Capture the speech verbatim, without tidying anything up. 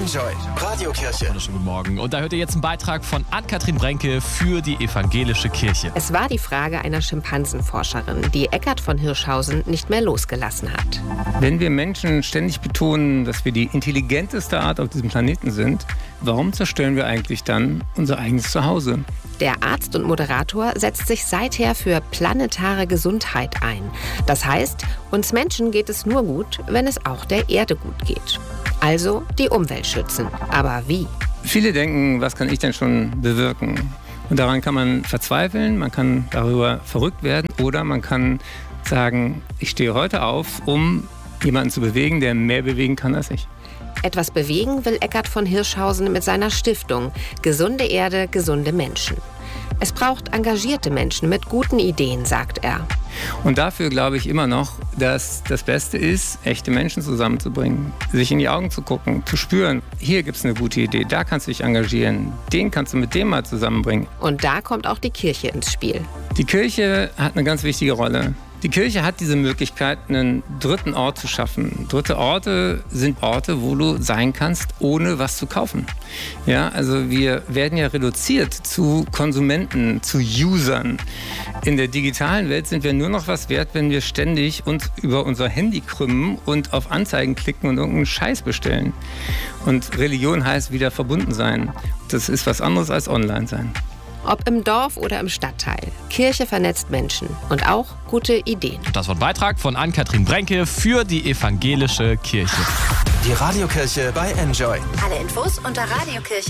Enjoy Radiokirche. Wunderschönen guten Morgen. Und da hört ihr jetzt einen Beitrag von Ann-Kathrin Brenke für die evangelische Kirche. Es war die Frage einer Schimpansenforscherin, die Eckhard von Hirschhausen nicht mehr losgelassen hat. Wenn wir Menschen ständig betonen, dass wir die intelligenteste Art auf diesem Planeten sind, warum zerstören wir eigentlich dann unser eigenes Zuhause? Der Arzt und Moderator setzt sich seither für planetare Gesundheit ein. Das heißt, uns Menschen geht es nur gut, wenn es auch der Erde gut geht. Also die Umwelt schützen. Aber wie? Viele denken, was kann ich denn schon bewirken? Und daran kann man verzweifeln, man kann darüber verrückt werden oder man kann sagen, ich stehe heute auf, um jemanden zu bewegen, der mehr bewegen kann als ich. Etwas bewegen will Eckhard von Hirschhausen mit seiner Stiftung Gesunde Erde, gesunde Menschen. Es braucht engagierte Menschen mit guten Ideen, sagt er. Und dafür glaube ich immer noch, dass das Beste ist, echte Menschen zusammenzubringen, sich in die Augen zu gucken, zu spüren, hier gibt es eine gute Idee, da kannst du dich engagieren, den kannst du mit dem mal zusammenbringen. Und da kommt auch die Kirche ins Spiel. Die Kirche hat eine ganz wichtige Rolle. Die Kirche hat diese Möglichkeit, einen dritten Ort zu schaffen. Dritte Orte sind Orte, wo du sein kannst, ohne was zu kaufen. Ja, also wir werden ja reduziert zu Konsumenten, zu Usern. In der digitalen Welt sind wir nur noch was wert, wenn wir ständig uns über unser Handy krümmen und auf Anzeigen klicken und irgendeinen Scheiß bestellen. Und Religion heißt wieder verbunden sein. Das ist was anderes als online sein. Ob im Dorf oder im Stadtteil. Kirche vernetzt Menschen und auch gute Ideen. Das war ein Beitrag von Ann-Kathrin Brenke für die evangelische Kirche. Die Radiokirche bei Enjoy. Alle Infos unter radiokirche